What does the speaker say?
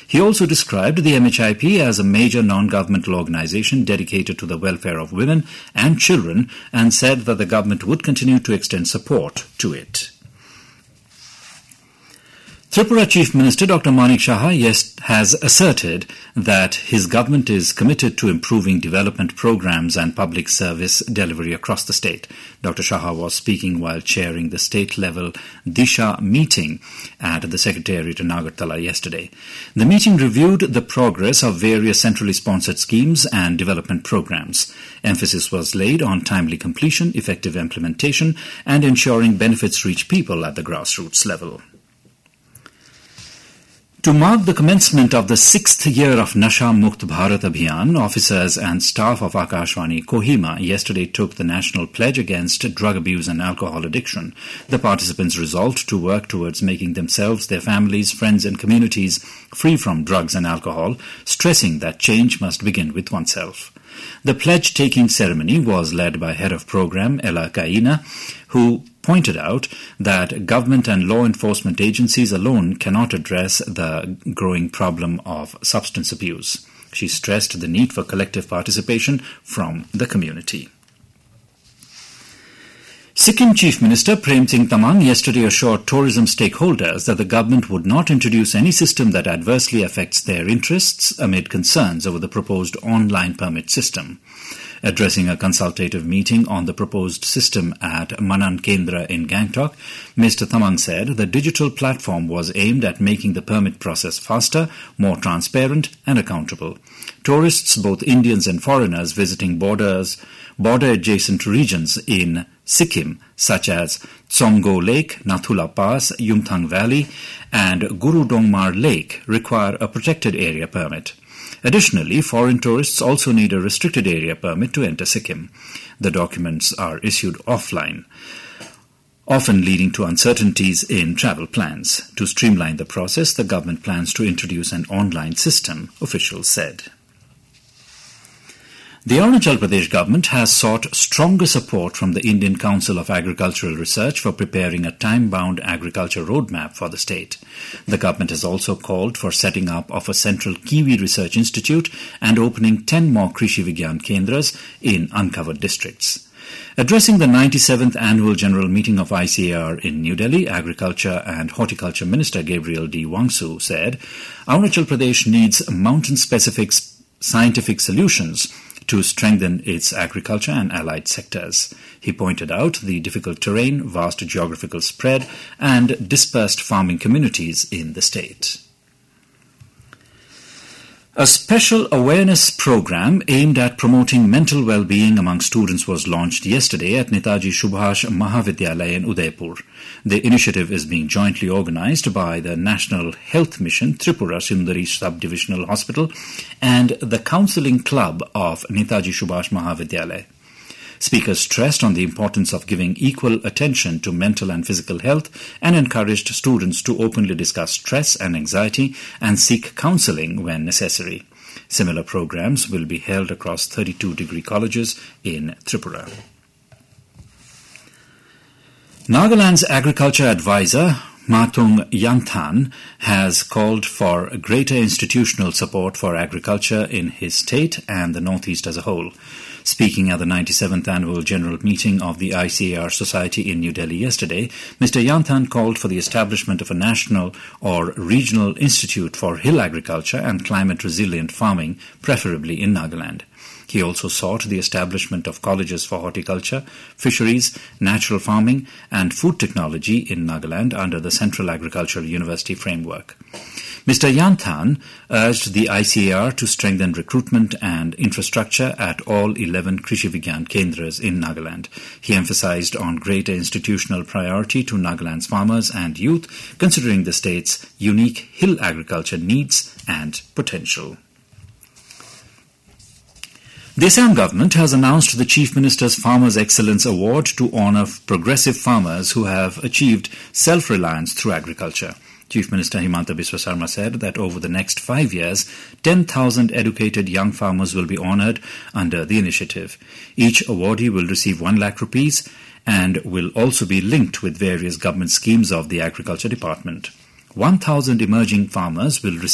He also described the MHIP as a major non-governmental organization dedicated to the welfare of women and children and said that the government would continue to extend support to it. Tripura Chief Minister Dr. Manik Saha has asserted that his government is committed to improving development programs and public service delivery across the state. Dr. Saha was speaking while chairing the state-level Disha meeting at the Secretariat in Agartala yesterday. The meeting reviewed the progress of various centrally sponsored schemes and development programs. Emphasis was laid on timely completion, effective implementation, and ensuring benefits reach people at the grassroots level. To mark the commencement of the 6th year of Nasha Mukt Bharat Abhiyan, officers and staff of Akashvani Kohima yesterday took the national pledge against drug abuse and alcohol addiction. The participants resolved to work towards making themselves, their families, friends and communities free from drugs and alcohol, stressing that change must begin with oneself. The pledge-taking ceremony was led by Head of Program Ella Kaina, who pointed out that government and law enforcement agencies alone cannot address the growing problem of substance abuse. She stressed the need for collective participation from the community. Sikkim Chief Minister Prem Singh Tamang yesterday assured tourism stakeholders that the government would not introduce any system that adversely affects their interests amid concerns over the proposed online permit system. Addressing a consultative meeting on the proposed system at Manan Kendra in Gangtok, Mr. Tamang said the digital platform was aimed at making the permit process faster, more transparent and accountable. Tourists, both Indians and foreigners visiting border-adjacent regions in Sikkim, such as Tsomgo Lake, Nathula Pass, Yumthang Valley and Guru Dongmar Lake, require a protected area permit. Additionally, foreign tourists also need a restricted area permit to enter Sikkim. The documents are issued offline, often leading to uncertainties in travel plans. To streamline the process, the government plans to introduce an online system, officials said. The Arunachal Pradesh government has sought stronger support from the Indian Council of Agricultural Research for preparing a time-bound agriculture roadmap for the state. The government has also called for setting up of a central Kiwi Research Institute and opening 10 more Krishi Vigyan Kendras in uncovered districts. Addressing the 97th Annual General Meeting of ICAR in New Delhi, Agriculture and Horticulture Minister Gabriel D. Wangsu said, Arunachal Pradesh needs mountain-specific scientific solutions to strengthen its agriculture and allied sectors. He pointed out the difficult terrain, vast geographical spread, and dispersed farming communities in the state. A special awareness program aimed at promoting mental well-being among students was launched yesterday at Netaji Subhash Mahavidyalaya in Udaipur. The initiative is being jointly organized by the National Health Mission, Tripura Sundari Sub-Divisional Hospital, and the Counselling Club of Netaji Subhash Mahavidyalaya. Speakers stressed on the importance of giving equal attention to mental and physical health and encouraged students to openly discuss stress and anxiety and seek counselling when necessary. Similar programs will be held across 32 degree colleges in Tripura. Nagaland's agriculture advisor, Matung Yangthan, has called for greater institutional support for agriculture in his state and the Northeast as a whole. Speaking at the 97th Annual General Meeting of the ICAR Society in New Delhi yesterday, Mr. Yangthan called for the establishment of a national or regional institute for hill agriculture and climate-resilient farming, preferably in Nagaland. He also sought the establishment of colleges for horticulture, fisheries, natural farming and food technology in Nagaland under the Central Agricultural University framework. Mr. Yangthan urged the ICAR to strengthen recruitment and infrastructure at all 11 Krishi Vigyan Kendras in Nagaland. He emphasized on greater institutional priority to Nagaland's farmers and youth, considering the state's unique hill agriculture needs and potential. The Assam government has announced the Chief Minister's Farmers' Excellence Award to honour progressive farmers who have achieved self-reliance through agriculture. Chief Minister Himanta Biswa Sarma said that over the next 5 years, 10,000 educated young farmers will be honoured under the initiative. Each awardee will receive 1 lakh rupees and will also be linked with various government schemes of the Agriculture Department. 1,000 emerging farmers will receive